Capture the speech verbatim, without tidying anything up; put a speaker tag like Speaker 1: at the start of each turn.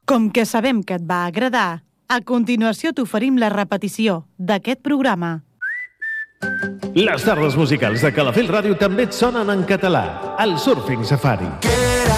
Speaker 1: Com que sabem que et va agradar, a continuació t'oferim la repetició d'aquest programa.
Speaker 2: Les tardes musicals de Calafell Ràdio també et sonen en català. El Surfing Safari.